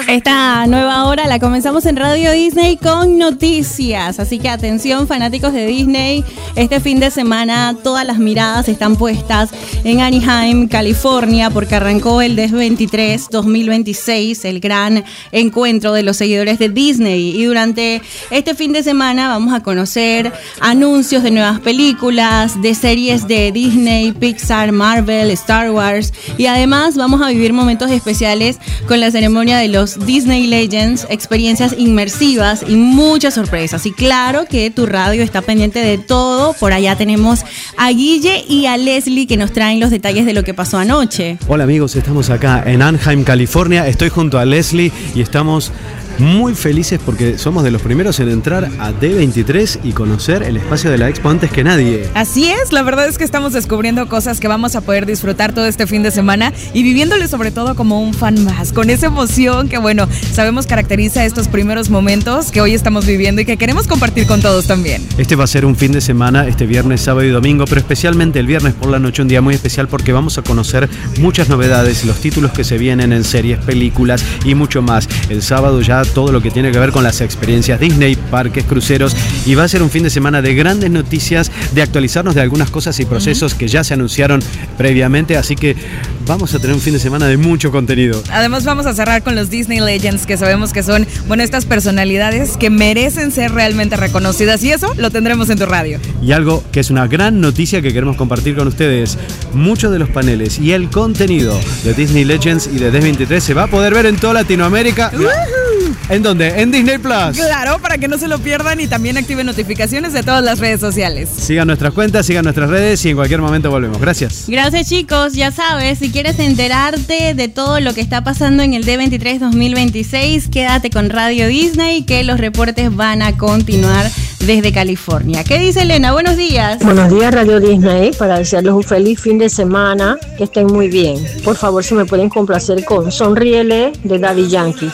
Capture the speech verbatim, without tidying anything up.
Esta nueva hora la comenzamos en Radio Disney con noticias, así que atención fanáticos de Disney, este fin de semana todas las miradas están puestas en Anaheim, California, porque arrancó el D veintitrés dos mil veintiséis, el gran encuentro de los seguidores de Disney, y durante este fin de semana vamos a conocer anuncios de nuevas películas, de series de Disney, Pixar, Marvel, Star Wars, y además vamos a vivir momentos especiales con la ceremonia de los Disney Legends, experiencias inmersivas y muchas sorpresas. Y claro que tu radio está pendiente de todo. Por allá tenemos a Guille y a Leslie que nos traen los detalles de lo que pasó anoche. Hola amigos, estamos acá en Anaheim, California. Estoy junto a Leslie y estamos muy felices porque somos de los primeros en entrar a D veintitrés y conocer el espacio de la Expo antes que nadie. Así es, la verdad es que estamos descubriendo cosas que vamos a poder disfrutar todo este fin de semana y viviéndole sobre todo como un fan más, con esa emoción que bueno, sabemos caracteriza estos primeros momentos que hoy estamos viviendo y que queremos compartir con todos también. Este va a ser un fin de semana, este viernes, sábado y domingo, pero especialmente el viernes por la noche, un día muy especial porque vamos a conocer muchas novedades, los títulos que se vienen en series, películas y mucho más. El sábado ya todo lo que tiene que ver con las experiencias Disney, parques, cruceros, y va a ser un fin de semana de grandes noticias, de actualizarnos de algunas cosas y procesos uh-huh. que ya se anunciaron previamente, así que vamos a tener un fin de semana de mucho contenido. Además vamos a cerrar con los Disney Legends, que sabemos que son, bueno, estas personalidades que merecen ser realmente reconocidas, y eso lo tendremos en tu radio. Y algo que es una gran noticia que queremos compartir con ustedes, muchos de los paneles y el contenido de Disney Legends y de D veintitrés se va a poder ver en toda Latinoamérica. Uh-huh. ¿En dónde? En Disney Plus. Claro, para que no se lo pierdan y también activen notificaciones de todas las redes sociales. Sigan nuestras cuentas, sigan nuestras redes y en cualquier momento volvemos. Gracias. Gracias chicos, ya sabes, si quieres enterarte de todo lo que está pasando en el D veintitrés dos mil veintiséis, quédate con Radio Disney que los reportes van a continuar desde California. ¿Qué dice Elena? Buenos días. Buenos días Radio Disney, para desearles un feliz fin de semana, que estén muy bien. Por favor, si me pueden complacer con Sonríele de Daddy Yankee.